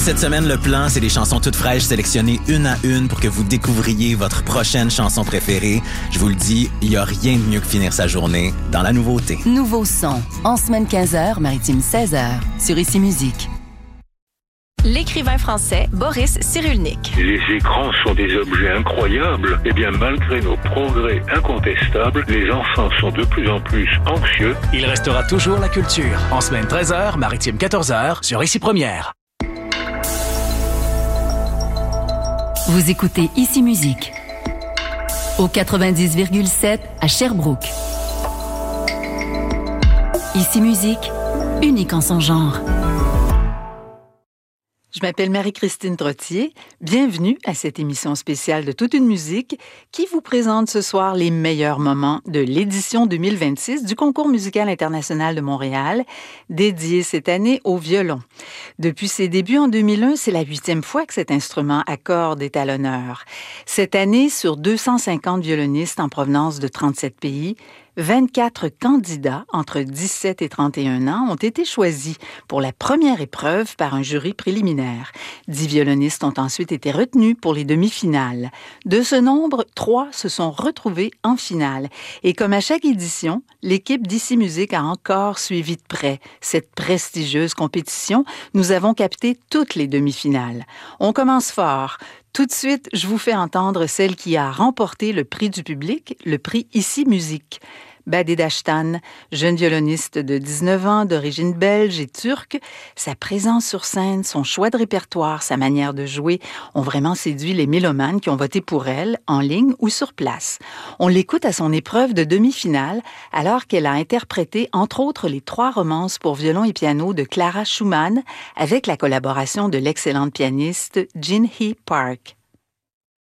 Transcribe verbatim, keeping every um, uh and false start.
Cette semaine, le plan, c'est des chansons toutes fraîches sélectionnées une à une pour que vous découvriez votre prochaine chanson préférée. Je vous le dis, il n'y a rien de mieux que finir sa journée dans la nouveauté. Nouveau son, en semaine quinze heures, maritime seize heures, sur Ici Musique. L'écrivain français Boris Cyrulnik. Les écrans sont des objets incroyables. Eh bien, malgré nos progrès incontestables, les enfants sont de plus en plus anxieux. Il restera toujours la culture. En semaine treize heures, maritime quatorze heures, sur Ici Première. Vous écoutez Ici Musique. Au quatre-vingt-dix virgule sept à Sherbrooke. Ici Musique, unique en son genre. Je m'appelle Marie-Christine Trottier. Bienvenue à cette émission spéciale de Toute une musique qui vous présente ce soir les meilleurs moments de l'édition deux mille vingt-six du Concours musical international de Montréal, dédié cette année au violon. Depuis ses débuts en deux mille un, c'est la huitième fois que cet instrument à cordes est à l'honneur. Cette année, sur deux cent cinquante violonistes en provenance de trente-sept pays, vingt-quatre candidats entre dix-sept et trente et un ans ont été choisis pour la première épreuve par un jury préliminaire. Dix violonistes ont ensuite été retenus pour les demi-finales. De ce nombre, trois se sont retrouvés en finale. Et comme à chaque édition, l'équipe d'Ici Musique a encore suivi de près cette prestigieuse compétition. Nous avons capté toutes les demi-finales. On commence fort. Tout de suite, je vous fais entendre celle qui a remporté le prix du public, le prix Ici Musique. Bade Daştan, jeune violoniste de dix-neuf ans, d'origine belge et turque, sa présence sur scène, son choix de répertoire, sa manière de jouer ont vraiment séduit les mélomanes qui ont voté pour elle, en ligne ou sur place. On l'écoute à son épreuve de demi-finale, alors qu'elle a interprété, entre autres, les trois romances pour violon et piano de Clara Schumann, avec la collaboration de l'excellente pianiste Jin Hee Park.